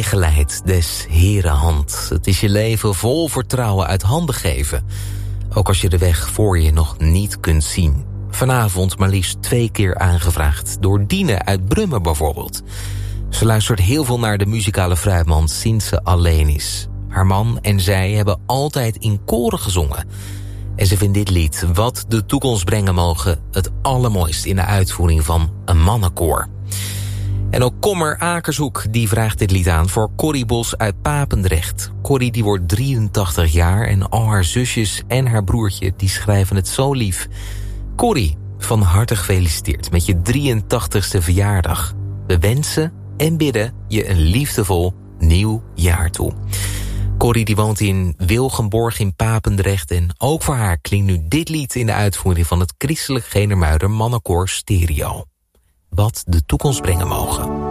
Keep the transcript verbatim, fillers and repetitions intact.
Gij geleidt des Heere hand. Het is je leven vol vertrouwen uit handen geven. Ook als je de weg voor je nog niet kunt zien. Vanavond maar liefst twee keer aangevraagd. Door Dine uit Brummen bijvoorbeeld. Ze luistert heel veel naar de muzikale fruitmand sinds ze alleen is. Haar man en zij hebben altijd in koren gezongen. En ze vindt dit lied, Wat de toekomst brengen mogen, het allermooist in de uitvoering van een mannenkoor. En ook Kommer Akershoek die vraagt dit lied aan voor Corrie Bos uit Papendrecht. Corrie die wordt drieëntachtig jaar en al haar zusjes en haar broertje die schrijven het zo lief. Corrie, van harte gefeliciteerd met je drieëntachtigste verjaardag. We wensen en bidden je een liefdevol nieuw jaar toe. Corrie die woont in Wilgenborg in Papendrecht en ook voor haar klinkt nu dit lied in de uitvoering van het Christelijk Genermuider Mannenkoor Stereo. Wat de toekomst brengen mogen.